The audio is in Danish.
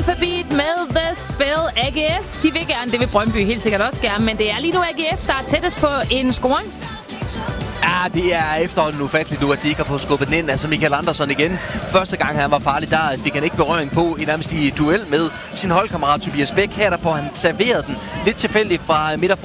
Alphabet med The Spell. AGF, de vil gerne, det vil Brøndby helt sikkert også gerne, men det er lige nu AGF, der er tættest på en scoring. Ja, det er efterhånden ufatteligt nu, at de ikke har fået skubbet den ind. Altså Michael Andersson igen. Første gang han var farlig, der fik han ikke berøring på nærmest i duel med sin holdkammerat Tobias Bæk. Her der får han serveret den lidt tilfældigt fra midterforsvaret